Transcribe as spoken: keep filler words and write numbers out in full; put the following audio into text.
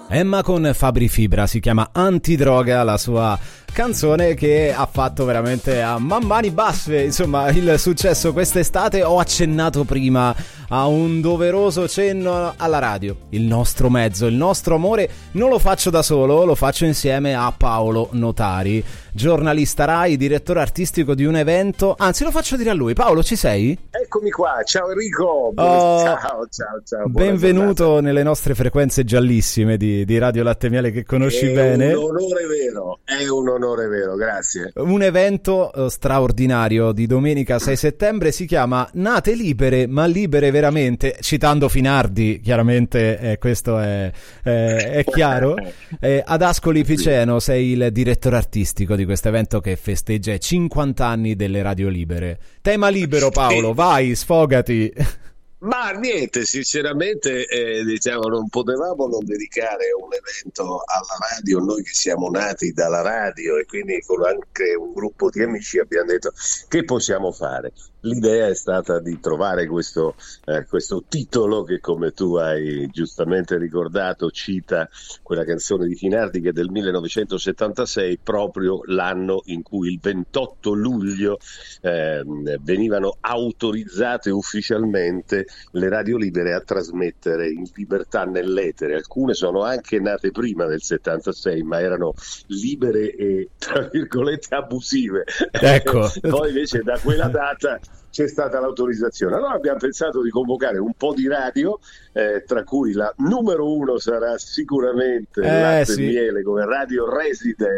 Emma con Fabri Fibra, si chiama Antidroga la sua canzone, che ha fatto veramente a man mani basse insomma il successo quest'estate. Ho accennato prima a un doveroso cenno alla radio, il nostro mezzo, il nostro amore. Non lo faccio da solo, lo faccio insieme a Paolo Notari, giornalista Rai, direttore artistico di un evento. Anzi, lo faccio dire a lui. Paolo, ci sei? Eccomi qua, ciao Enrico. Oh, ciao, ciao, ciao. Benvenuto giornata. Nelle nostre frequenze giallissime di, di Radio Latte Miele, che conosci è bene. È un onore vero, è un onore vero, grazie. Un evento uh, straordinario di domenica sei settembre, si chiama Nate Libere, ma libere veramente, citando Finardi, chiaramente, eh, questo è, eh, è chiaro. Eh, ad Ascoli Piceno sei il direttore artistico di questo evento che festeggia i cinquanta anni delle radio libere. Tema libero, Paolo, vai, sfogati. Ma niente, sinceramente eh, diciamo non potevamo non dedicare un evento alla radio, noi che siamo nati dalla radio e quindi con anche un gruppo di amici abbiamo detto che possiamo fare. L'idea è stata di trovare questo, eh, questo titolo che, come tu hai giustamente ricordato, cita quella canzone di Finardi che è del millenovecentosettantasei, proprio l'anno in cui il ventotto luglio eh, venivano autorizzate ufficialmente le radio libere a trasmettere in libertà nell'etere. Alcune sono anche nate prima del settantasei, ma erano libere e tra virgolette abusive. Ecco. Poi invece da quella data c'è stata l'autorizzazione. Allora abbiamo pensato di convocare un po' di radio, eh, tra cui la numero uno sarà sicuramente eh, Latte sì. Miele come radio resident